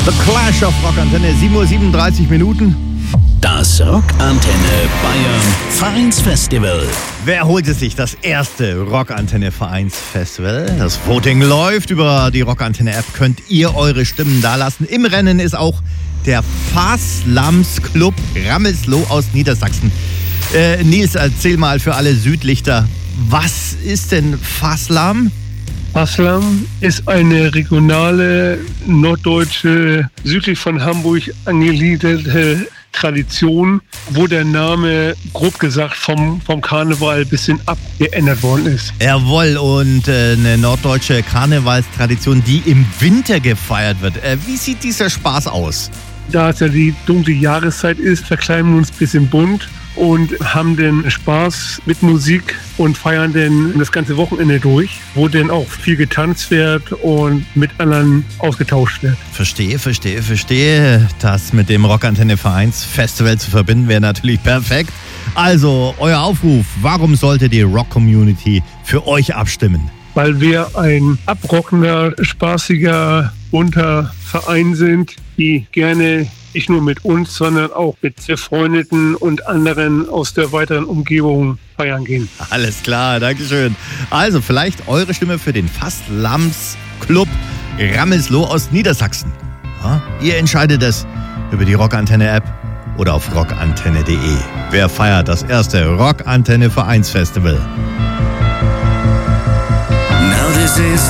The Clash auf Rockantenne, 7:37 Uhr. Das Rockantenne Bayern Vereinsfestival. Wer holte sich das erste Rockantenne Vereinsfestival? Das Voting läuft. Über die Rockantenne App könnt ihr eure Stimmen dalassen. Im Rennen ist auch der Faslams Club Rammelsloh aus Niedersachsen. Nils, erzähl mal für alle Südlichter, was ist denn Faslam? Faslam ist eine regionale, norddeutsche, südlich von Hamburg angegliederte Tradition, wo der Name, grob gesagt, vom Karneval ein bisschen abgeändert worden ist. Jawohl, und eine norddeutsche Karnevalstradition, die im Winter gefeiert wird. Wie sieht dieser Spaß aus? Da es ja die dunkle Jahreszeit ist, verkleiden wir uns ein bisschen bunt und haben den Spaß mit Musik und feiern den das ganze Wochenende durch, wo denn auch viel getanzt wird und mit anderen ausgetauscht wird. Verstehe. Das mit dem Rockantenne Vereinsfestival zu verbinden wäre natürlich perfekt. Also, euer Aufruf, warum sollte die Rock-Community für euch abstimmen? Weil wir ein abrockender, spaßiger, bunter Verein sind, die gerne nicht nur mit uns, sondern auch mit Befreundeten und anderen aus der weiteren Umgebung feiern gehen. Alles klar, Dankeschön. Also vielleicht eure Stimme für den Faslams Club Rammelsloh aus Niedersachsen. Ja, ihr entscheidet es über die Rockantenne-App oder auf rockantenne.de. Wer feiert das erste Rockantenne Vereinsfestival? Now this is